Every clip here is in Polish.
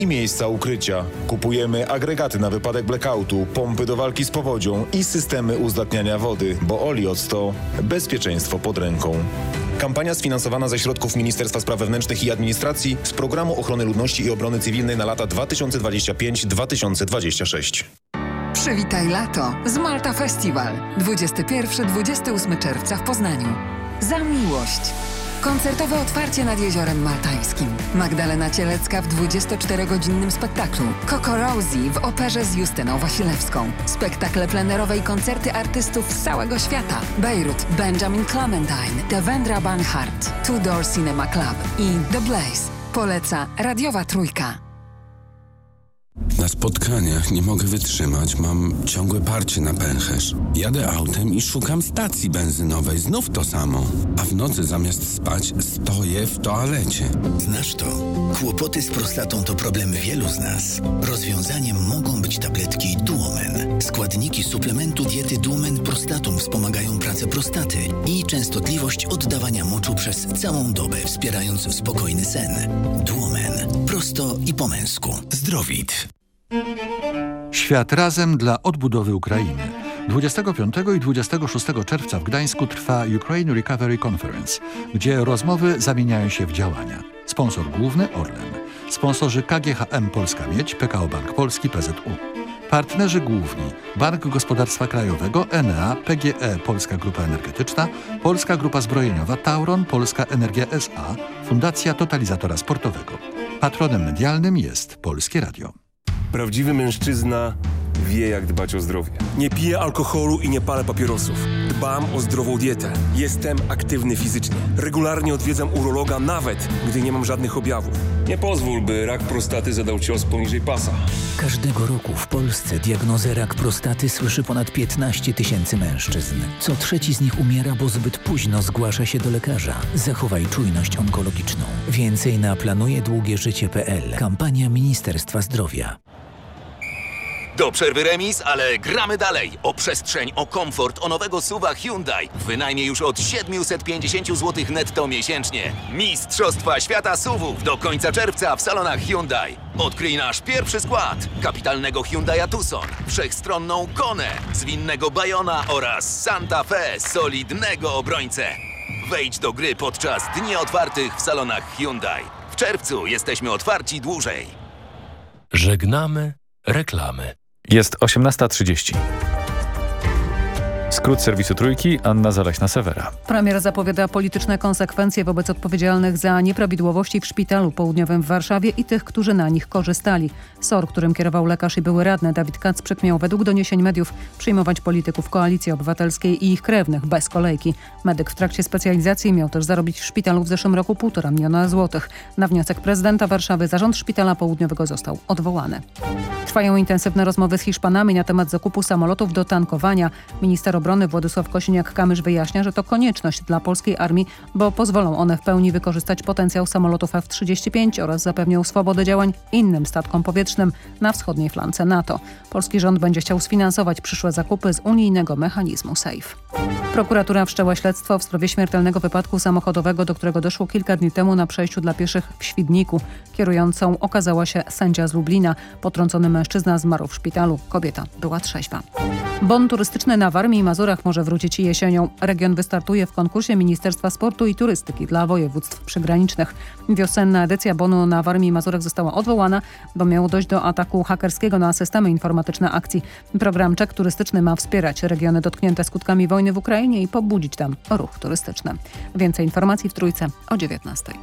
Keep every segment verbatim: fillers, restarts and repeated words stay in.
i miejsca ukrycia. Kupujemy agregaty na wypadek blackoutu, pompy do walki z powodzią i systemy uzdatniania wody, bo Oliot to bezpieczeństwo pod ręką. Kampania sfinansowana ze środków Ministerstwa Spraw Wewnętrznych i Administracji z Programu Ochrony Ludności i Obrony Cywilnej na lata dwa tysiące dwudziesty piąty do dwa tysiące dwudziestego szóstego. Przywitaj lato z Malta Festival. dwudziestego pierwszego do dwudziestego ósmego czerwca w Poznaniu. Za miłość. Koncertowe otwarcie nad Jeziorem Maltańskim. Magdalena Cielecka w dwudziestoczterogodzinnym spektaklu. Coco Rosie w operze z Justyną Wasilewską. Spektakle plenerowe i koncerty artystów z całego świata. Bejrut, Benjamin Clementine, Devendra Banhart, Two Door Cinema Club i The Blaze. Poleca Radiowa Trójka. Na spotkaniach nie mogę wytrzymać, mam ciągłe parcie na pęcherz. Jadę autem i szukam stacji benzynowej, znów to samo. A w nocy zamiast spać stoję w toalecie. Znasz to? Kłopoty z prostatą to problem wielu z nas. Rozwiązaniem mogą być tabletki Duomen. Składniki suplementu diety Duomen Prostatum wspomagają pracę prostaty i częstotliwość oddawania moczu przez całą dobę, wspierając spokojny sen. Duomen. Prosto i po męsku. Zdrowit. Świat razem dla odbudowy Ukrainy. dwudziestego piątego i dwudziestego szóstego czerwca w Gdańsku trwa Ukraine Recovery Conference, gdzie rozmowy zamieniają się w działania. Sponsor główny Orlen. Sponsorzy K G H M Polska Miedź, P K O Bank Polski, P Z U. Partnerzy główni Bank Gospodarstwa Krajowego, Enea, P G E Polska Grupa Energetyczna, Polska Grupa Zbrojeniowa Tauron, Polska Energia S A, Fundacja Totalizatora Sportowego. Patronem medialnym jest Polskie Radio. Prawdziwy mężczyzna wie, jak dbać o zdrowie. Nie piję alkoholu i nie palę papierosów. Dbam o zdrową dietę. Jestem aktywny fizycznie. Regularnie odwiedzam urologa, nawet gdy nie mam żadnych objawów. Nie pozwól, by rak prostaty zadał cios poniżej pasa. Każdego roku w Polsce diagnozę rak prostaty słyszy ponad piętnaście tysięcy mężczyzn. Co trzeci z nich umiera, bo zbyt późno zgłasza się do lekarza. Zachowaj czujność onkologiczną. Więcej na planuje długie życie kropka p l. Kampania Ministerstwa Zdrowia. Do przerwy remis, ale gramy dalej. O przestrzeń, o komfort, o nowego suwa Hyundai. W wynajmie już od siedemset pięćdziesiąt złotych netto miesięcznie. Mistrzostwa Świata suwów do końca czerwca w salonach Hyundai. Odkryj nasz pierwszy skład. Kapitalnego Hyundai'a Tucson, wszechstronną Konę, zwinnego Bayona oraz Santa Fe, solidnego obrońcę. Wejdź do gry podczas dni otwartych w salonach Hyundai. W czerwcu jesteśmy otwarci dłużej. Żegnamy reklamy. Jest osiemnasta trzydzieści. Skrót serwisu Trójki, Anna Zaleśna-Sewera. Premier zapowiada polityczne konsekwencje wobec odpowiedzialnych za nieprawidłowości w Szpitalu Południowym w Warszawie i tych, którzy na nich korzystali. S O R, którym kierował lekarz i były radny Dawid Kacprzyk, miał według doniesień mediów przyjmować polityków Koalicji Obywatelskiej i ich krewnych bez kolejki. Medyk w trakcie specjalizacji miał też zarobić w szpitalu w zeszłym roku półtora miliona złotych. Na wniosek prezydenta Warszawy zarząd Szpitala Południowego został odwołany. Trwają intensywne rozmowy z Hiszpanami na temat zakupu samolotów do tankowania. Minister obrony Władysław Kosiniak-Kamysz wyjaśnia, że to konieczność dla polskiej armii, bo pozwolą one w pełni wykorzystać potencjał samolotów F trzydzieści pięć oraz zapewnią swobodę działań innym statkom powietrznym na wschodniej flance NATO. Polski rząd będzie chciał sfinansować przyszłe zakupy z unijnego mechanizmu SAFE. Prokuratura wszczęła śledztwo w sprawie śmiertelnego wypadku samochodowego, do którego doszło kilka dni temu na przejściu dla pieszych w Świdniku. Kierującą okazała się sędzia z Lublina. Potrącony mężczyzna zmarł w szpitalu. Kobieta była trzeźwa. Bon turystyczny na Warmii i Mazurach może wrócić jesienią. Region wystartuje w konkursie Ministerstwa Sportu i Turystyki dla województw przygranicznych. Wiosenna edycja bonu na Warmii i Mazurach została odwołana, bo miało dojść do ataku hakerskiego na systemy informatyczne akcji. Program Czek Turystyczny ma wspierać regiony dotknięte skutkami wojny w Ukrainie i pobudzić tam ruch turystyczny. Więcej informacji w Trójce o dziewiętnastej.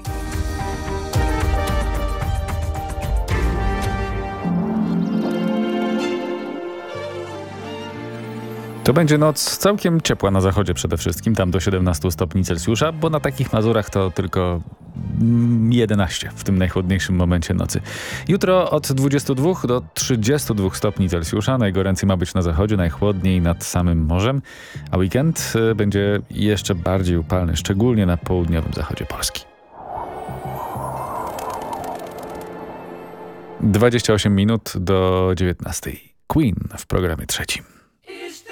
To będzie noc całkiem ciepła na zachodzie przede wszystkim, tam do siedemnastu stopni Celsjusza, bo na takich Mazurach to tylko jedenaście w tym najchłodniejszym momencie nocy. Jutro od dwudziestu dwóch do trzydziestu dwóch stopni Celsjusza, najgoręcej ma być na zachodzie, najchłodniej nad samym morzem, a weekend będzie jeszcze bardziej upalny, szczególnie na południowym zachodzie Polski. dwadzieścia osiem minut do dziewiętnastej. Queen w programie trzecim.